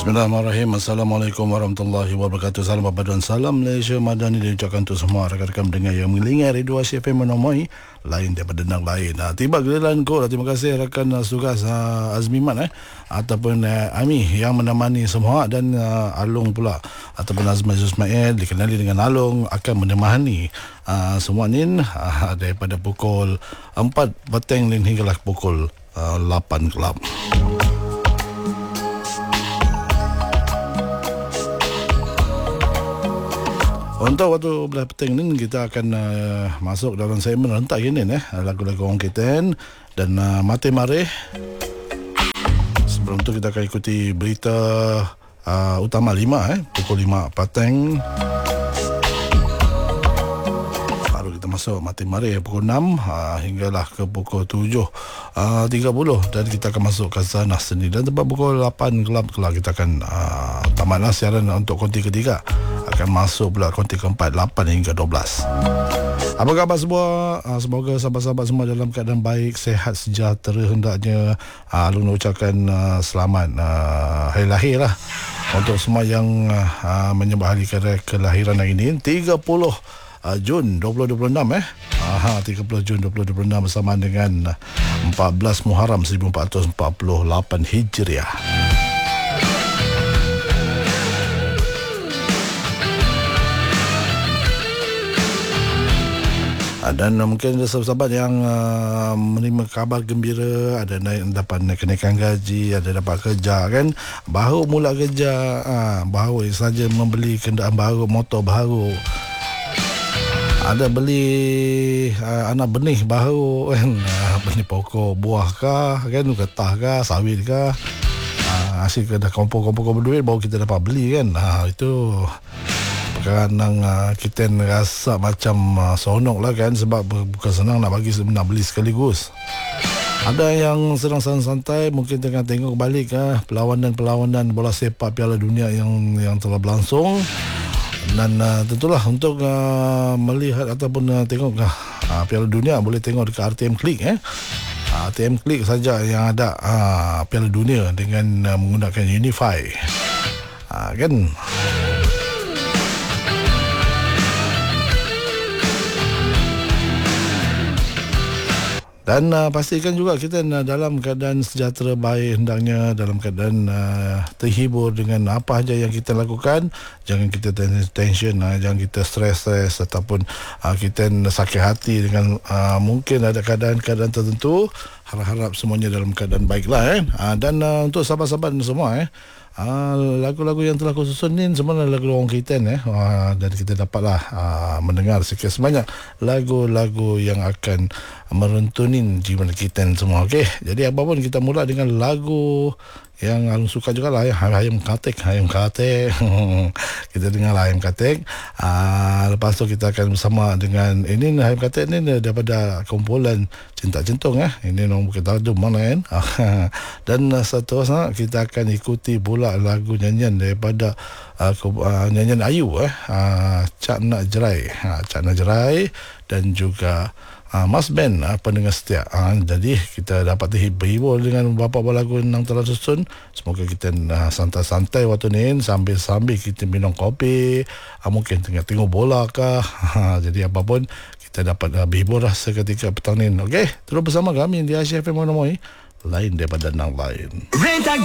Bismillahirrahmanirrahim. Assalamualaikum warahmatullahi wabarakatuh. Salam Badan Salam Malaysia Madani diucapkan untuk semua rakan-rakan mendengar yang mengelingar Radio Asia FM menomoi lain daripada nang lain. Tiba giliran kau. Terima kasih rakan tugas Azmiman ataupun Ami yang menemani semua, dan Alung pula ataupun Azman Ismail dikenali dengan Alung akan menemani semua ni daripada pukul 4 petang hinggalah pukul 8 kelab. Untuk waktu belah petang ni kita akan masuk dalam segmen rentak ini lagu-lagu orang Ketan dan Mati Mareh. Sebelum tu kita akan ikuti berita utama 5 pukul 5 petang. Baru kita masuk Mati Mareh pukul 6 hinggalah ke pukul 7.30 dan kita akan masuk ke Zanah Seni, dan tepat pukul 8 gelap kita akan tamatlah siaran untuk konti ketiga. Akan masuk pula konti keempat 8 hingga 12. Apa khabar semua? Semoga sahabat-sahabat semua dalam keadaan baik, sehat, sejahtera hendaknya. Alun ucapkan selamat hari lahir lah untuk semua yang menyambut hari kelahiran hari ini 30 Jun 2026 30 Jun 2026 bersama dengan 14 Muharram 1448 Hijriah. Dan mungkin ada sahabat-sahabat yang menerima kabar gembira, ada dapat kenaikan gaji, ada dapat kerja kan, baru mula kerja, baru saja membeli kenderaan baru, motor baru, ada beli anak benih baru kan, benih pokok buah kah kan, getah kah, sawit kah, hasil dah kompor duit baru kita dapat beli kan. Itu kadang kita rasa macam seronok lah kan, sebab bukan senang nak beli sekaligus. Ada yang sedang santai mungkin tengah tengok balik perlawanan bola sepak Piala Dunia yang telah berlangsung, dan tentulah untuk melihat ataupun tengok Piala Dunia boleh tengok dekat RTM Klik RTM Klik saja yang ada Piala Dunia dengan menggunakan Unify kan. Dan pastikan juga kita dalam keadaan sejahtera baik, hendaknya dalam keadaan terhibur dengan apa saja yang kita lakukan. Jangan kita tension, jangan kita stres ataupun kita sakit hati dengan mungkin ada keadaan-keadaan tertentu. Harap-harap semuanya dalam keadaan baiklah dan untuk sahabat-sahabat semua lagu-lagu yang telah kususun ni semua lagu orang Ketan dan kita dapatlah mendengar sikit sebanyak lagu-lagu yang akan merentunin jiwa Ketan semua. Okey, jadi apa pun kita mula dengan lagu yang Alun suka juga lah Hayam Katek kita dengar Hayam Katek. Lepas tu kita akan bersama dengan ini Hayam Katek ni daripada kumpulan Cinta Centong ini nombor kita tahu mana kan. Dan seterusnya kita akan ikuti pula lagu nyanyian daripada nyanyian Ayu Cak Nak Jerai dan juga Mas Ben pendengar setia. Jadi kita dapat terhibur dengan beberapa lagu yang telah susun. Semoga kita santai-santai waktu ni sambil kita minum kopi, mungkin tengah tengok bola kah. Jadi apapun kita dapat berhibur seketika petang ni. Okey, terus bersama kami di Asia FM menemui lain daripada nang lain. Rentak